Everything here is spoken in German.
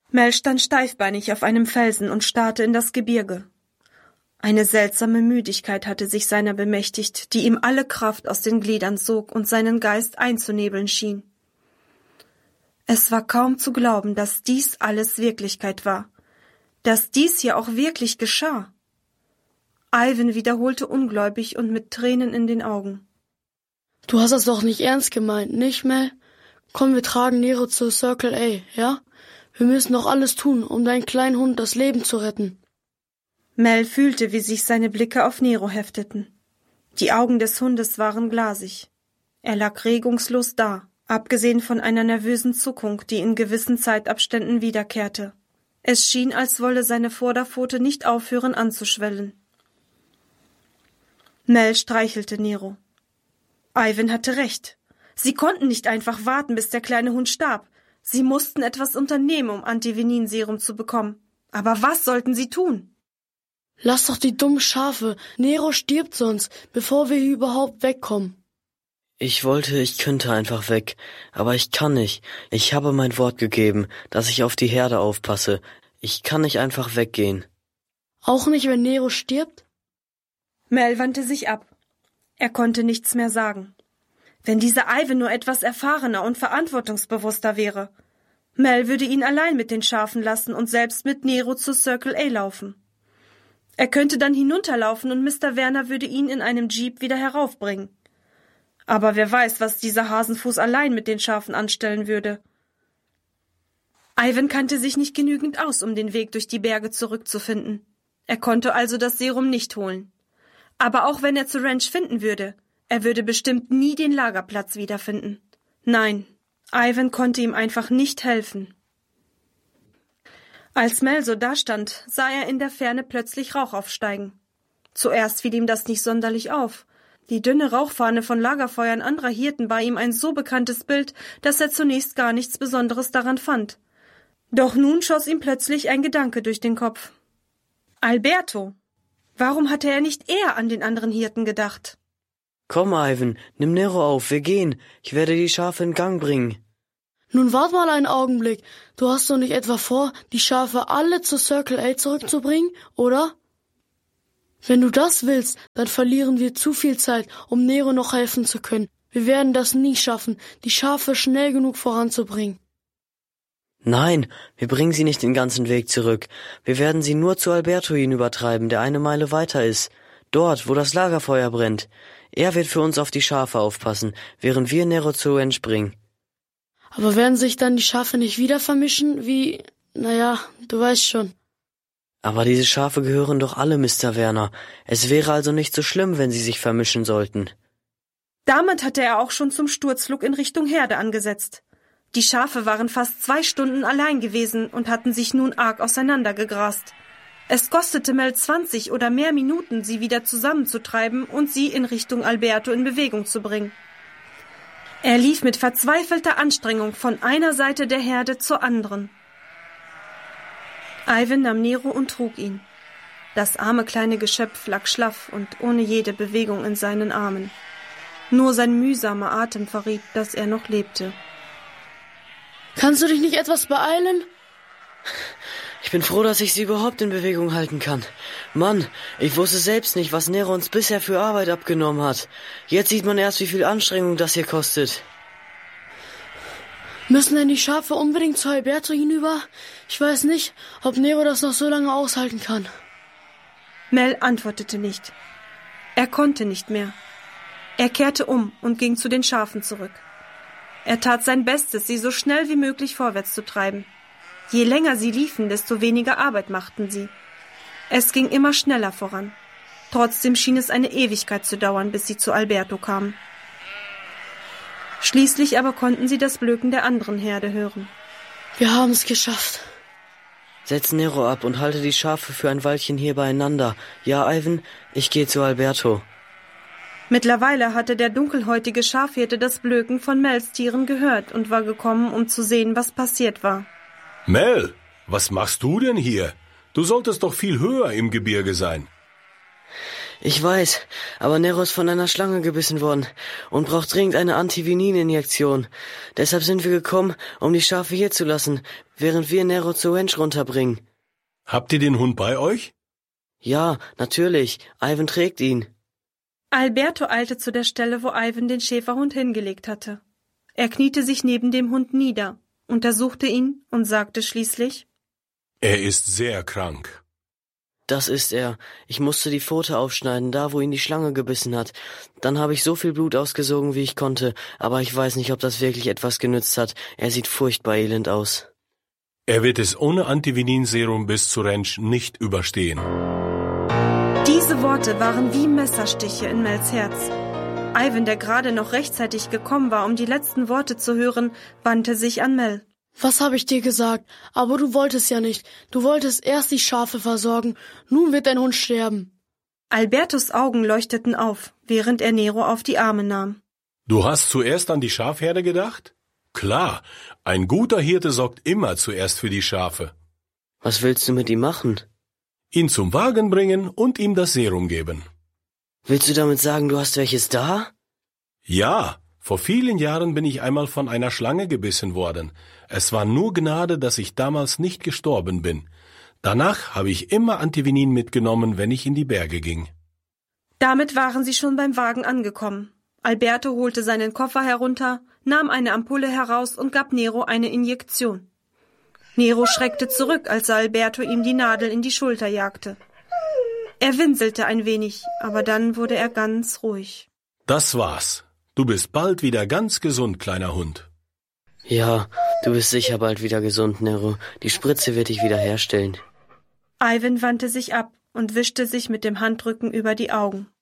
Mel stand steifbeinig auf einem Felsen und starrte in das Gebirge. Eine seltsame Müdigkeit hatte sich seiner bemächtigt, die ihm alle Kraft aus den Gliedern sog und seinen Geist einzunebeln schien. Es war kaum zu glauben, dass dies alles Wirklichkeit war, dass dies hier auch wirklich geschah. Ivan wiederholte ungläubig und mit Tränen in den Augen. Du hast das doch nicht ernst gemeint, nicht, Mel? Komm, wir tragen Nero zur Circle A, ja? Wir müssen doch alles tun, um deinen kleinen Hund das Leben zu retten. Mel fühlte, wie sich seine Blicke auf Nero hefteten. Die Augen des Hundes waren glasig. Er lag regungslos da, abgesehen von einer nervösen Zuckung, die in gewissen Zeitabständen wiederkehrte. Es schien, als wolle seine Vorderpfote nicht aufhören anzuschwellen. Mel streichelte Nero. Ivan hatte recht. Sie konnten nicht einfach warten, bis der kleine Hund starb. Sie mussten etwas unternehmen, um Antivenin-Serum zu bekommen. Aber was sollten sie tun? Lass doch die dummen Schafe. Nero stirbt sonst, bevor wir hier überhaupt wegkommen. Ich könnte einfach weg, aber ich kann nicht. Ich habe mein Wort gegeben, dass ich auf die Herde aufpasse. Ich kann nicht einfach weggehen. Auch nicht, wenn Nero stirbt? Mel wandte sich ab. Er konnte nichts mehr sagen. Wenn dieser Ivan nur etwas erfahrener und verantwortungsbewusster wäre. Mel würde ihn allein mit den Schafen lassen und selbst mit Nero zur Circle A laufen. Er könnte dann hinunterlaufen und Mr. Werner würde ihn in einem Jeep wieder heraufbringen. Aber wer weiß, was dieser Hasenfuß allein mit den Schafen anstellen würde. Ivan kannte sich nicht genügend aus, um den Weg durch die Berge zurückzufinden. Er konnte also das Serum nicht holen. Aber auch wenn er zur Ranch finden würde, er würde bestimmt nie den Lagerplatz wiederfinden. Nein, Ivan konnte ihm einfach nicht helfen. Als Mel so dastand, sah er in der Ferne plötzlich Rauch aufsteigen. Zuerst fiel ihm das nicht sonderlich auf. Die dünne Rauchfahne von Lagerfeuern anderer Hirten war ihm ein so bekanntes Bild, dass er zunächst gar nichts Besonderes daran fand. Doch nun schoss ihm plötzlich ein Gedanke durch den Kopf. Alberto! Warum hatte er nicht eher an den anderen Hirten gedacht? Komm, Ivan, nimm Nero auf, wir gehen. Ich werde die Schafe in Gang bringen. Nun wart mal einen Augenblick. Du hast doch nicht etwa vor, die Schafe alle zur Circle A zurückzubringen, oder? Wenn du das willst, dann verlieren wir zu viel Zeit, um Nero noch helfen zu können. Wir werden das nie schaffen, die Schafe schnell genug voranzubringen. Nein, wir bringen sie nicht den ganzen Weg zurück. Wir werden sie nur zu Alberto hinübertreiben, der 1 Meile weiter ist. Dort, wo das Lagerfeuer brennt. Er wird für uns auf die Schafe aufpassen, während wir Nero zur Ranch bringen. Aber werden sich dann die Schafe nicht wieder vermischen, wie... Naja, du weißt schon. Aber diese Schafe gehören doch alle Mr. Werner. Es wäre also nicht so schlimm, wenn sie sich vermischen sollten. Damit hatte er auch schon zum Sturzflug in Richtung Herde angesetzt. Die Schafe waren fast 2 Stunden allein gewesen und hatten sich nun arg auseinandergegrast. Es kostete Mel 20 oder mehr Minuten, sie wieder zusammenzutreiben und sie in Richtung Alberto in Bewegung zu bringen. Er lief mit verzweifelter Anstrengung von einer Seite der Herde zur anderen. Ivan nahm Nero und trug ihn. Das arme kleine Geschöpf lag schlaff und ohne jede Bewegung in seinen Armen. Nur sein mühsamer Atem verriet, dass er noch lebte. Kannst du dich nicht etwas beeilen? Ich bin froh, dass ich sie überhaupt in Bewegung halten kann. Mann, ich wusste selbst nicht, was Nero uns bisher für Arbeit abgenommen hat. Jetzt sieht man erst, wie viel Anstrengung das hier kostet. Müssen denn die Schafe unbedingt zu Alberto hinüber? Ich weiß nicht, ob Nero das noch so lange aushalten kann. Mel antwortete nicht. Er konnte nicht mehr. Er kehrte um und ging zu den Schafen zurück. Er tat sein Bestes, sie so schnell wie möglich vorwärts zu treiben. Je länger sie liefen, desto weniger Arbeit machten sie. Es ging immer schneller voran. Trotzdem schien es eine Ewigkeit zu dauern, bis sie zu Alberto kamen. Schließlich aber konnten sie das Blöken der anderen Herde hören. Wir haben es geschafft. Setz Nero ab und halte die Schafe für ein Weilchen hier beieinander. Ja, Ivan, ich gehe zu Alberto. Mittlerweile hatte der dunkelhäutige Schafhirte das Blöken von Mels Tieren gehört und war gekommen, um zu sehen, was passiert war. Mel, was machst du denn hier? Du solltest doch viel höher im Gebirge sein. Ich weiß, aber Nero ist von einer Schlange gebissen worden und braucht dringend eine Antivinin-Injektion. Deshalb sind wir gekommen, um die Schafe hier zu lassen, während wir Nero zu Ranch runterbringen. Habt ihr den Hund bei euch? Ja, natürlich. Ivan trägt ihn. Alberto eilte zu der Stelle, wo Ivan den Schäferhund hingelegt hatte. Er kniete sich neben dem Hund nieder, untersuchte ihn und sagte schließlich: Er ist sehr krank. Das ist er. Ich musste die Pfote aufschneiden, da wo ihn die Schlange gebissen hat. Dann habe ich so viel Blut ausgesogen, wie ich konnte, aber ich weiß nicht, ob das wirklich etwas genützt hat. Er sieht furchtbar elend aus. Er wird es ohne Antivinin-Serum bis zur Ranch nicht überstehen. Diese Worte waren wie Messerstiche in Mels Herz. Ivan, der gerade noch rechtzeitig gekommen war, um die letzten Worte zu hören, wandte sich an Mel. Was habe ich dir gesagt? Aber du wolltest ja nicht. Du wolltest erst die Schafe versorgen. Nun wird dein Hund sterben. Albertos Augen leuchteten auf, während er Nero auf die Arme nahm. Du hast zuerst an die Schafherde gedacht? Klar, ein guter Hirte sorgt immer zuerst für die Schafe. Was willst du mit ihm machen? Ihn zum Wagen bringen und ihm das Serum geben. Willst du damit sagen, du hast welches da? Ja, vor vielen Jahren bin ich einmal von einer Schlange gebissen worden. Es war nur Gnade, dass ich damals nicht gestorben bin. Danach habe ich immer Antivinin mitgenommen, wenn ich in die Berge ging. Damit waren sie schon beim Wagen angekommen. Alberto holte seinen Koffer herunter, nahm eine Ampulle heraus und gab Nero eine Injektion. Nero schreckte zurück, als Alberto ihm die Nadel in die Schulter jagte. Er winselte ein wenig, aber dann wurde er ganz ruhig. Das war's. Du bist bald wieder ganz gesund, kleiner Hund. Ja, du bist sicher bald wieder gesund, Nero. Die Spritze wird dich wieder herstellen. Ivan wandte sich ab und wischte sich mit dem Handrücken über die Augen.